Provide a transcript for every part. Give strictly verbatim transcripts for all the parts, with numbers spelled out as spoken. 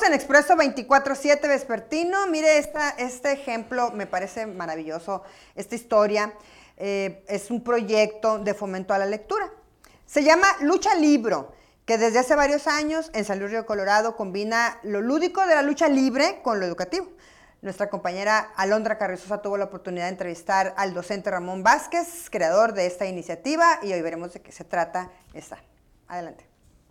Continuamos en Expreso veinticuatro siete Vespertino. Mire, esta, este ejemplo me parece maravilloso. Esta historia eh, es un proyecto de fomento a la lectura. Se llama Lucha Libro, que desde hace varios años en San Luis Río Colorado combina lo lúdico de la lucha libre con lo educativo. Nuestra compañera Alondra Carrizosa tuvo la oportunidad de entrevistar al docente Ramón Vázquez, creador de esta iniciativa, y hoy veremos de qué se trata esta. Adelante.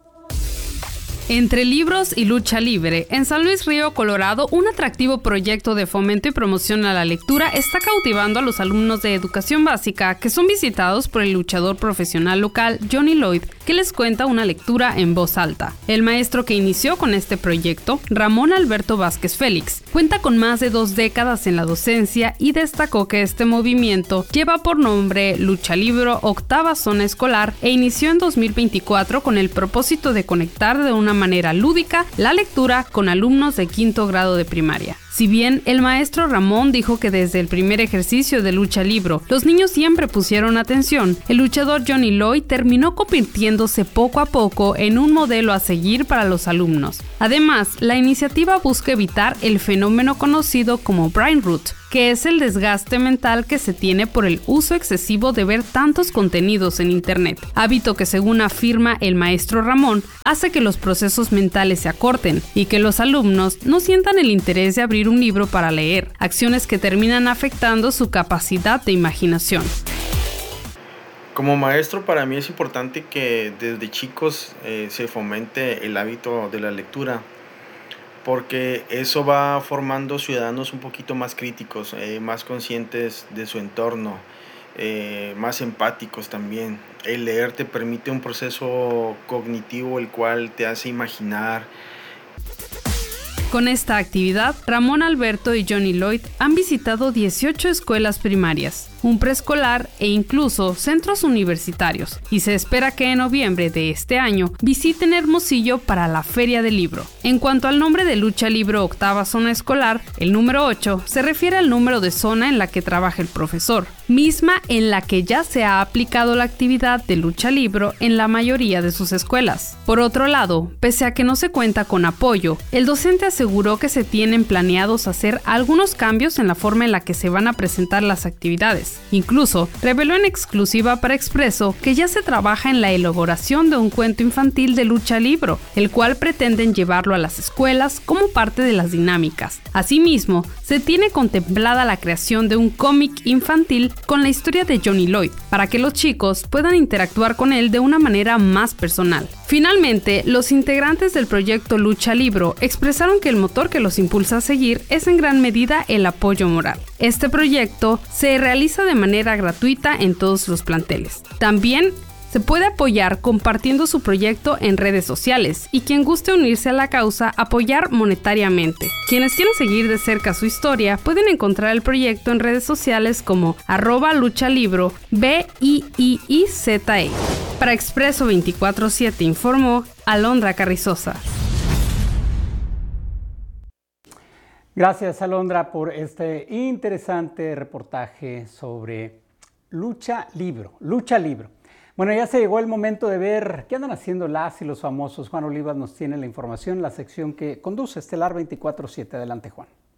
Entre libros y lucha libre, en San Luis Río Colorado, un atractivo proyecto de fomento y promoción a la lectura está cautivando a los alumnos de educación básica que son visitados por el luchador profesional local Johnny Lloyd, que les cuenta una lectura en voz alta. El maestro que inició con este proyecto, Ramón Alberto Vázquez Félix, cuenta con más de dos décadas en la docencia y destacó que este movimiento lleva por nombre Lucha Libro Octava Zona Escolar e inició en dos mil veinticuatro con el propósito de conectar de una manera lúdica la lectura con alumnos de quinto grado de primaria. Si bien el maestro Ramón dijo que desde el primer ejercicio de Lucha Libro los niños siempre pusieron atención, el luchador Johnny Lloyd terminó convirtiéndose poco a poco en un modelo a seguir para los alumnos. Además, la iniciativa busca evitar el fenómeno conocido como brain rot, que es el desgaste mental que se tiene por el uso excesivo de ver tantos contenidos en Internet, hábito que, según afirma el maestro Ramón, hace que los procesos mentales se acorten y que los alumnos no sientan el interés de abrir un libro para leer, acciones que terminan afectando su capacidad de imaginación. Como maestro, para mí es importante que desde chicos eh, se fomente el hábito de la lectura, porque eso va formando ciudadanos un poquito más críticos, eh, más conscientes de su entorno, eh, más empáticos también. El leer te permite un proceso cognitivo el cual te hace imaginar. Con esta actividad, Ramón Alberto y Johnny Lloyd han visitado dieciocho escuelas primarias, un preescolar e incluso centros universitarios, y se espera que en noviembre de este año visiten Hermosillo para la Feria del Libro. En cuanto al nombre de Lucha Libro Octava Zona Escolar, el número ocho se refiere al número de zona en la que trabaja el profesor, misma en la que ya se ha aplicado la actividad de lucha libro en la mayoría de sus escuelas. Por otro lado, pese a que no se cuenta con apoyo, el docente aseguró que se tienen planeados hacer algunos cambios en la forma en la que se van a presentar las actividades. Incluso reveló en exclusiva para Expreso que ya se trabaja en la elaboración de un cuento infantil de lucha libro, el cual pretenden llevarlo a las escuelas como parte de las dinámicas. Asimismo, se tiene contemplada la creación de un cómic infantil con la historia de Johnny Lloyd, para que los chicos puedan interactuar con él de una manera más personal. Finalmente, los integrantes del proyecto Lucha Libro expresaron que el motor que los impulsa a seguir es en gran medida el apoyo moral. Este proyecto se realiza de manera gratuita en todos los planteles. También se puede apoyar compartiendo su proyecto en redes sociales y quien guste unirse a la causa, apoyar monetariamente. Quienes quieran seguir de cerca su historia pueden encontrar el proyecto en redes sociales como arroba luchalibro B I I I Z E. Para Expreso veinticuatro siete informó Alondra Carrizosa. Gracias, Alondra, por este interesante reportaje sobre Lucha Libro. Lucha Libro. Bueno, ya se llegó el momento de ver qué andan haciendo las y los famosos. Juan Olivas nos tiene la información en la sección que conduce Estelar veinticuatro siete. Adelante, Juan.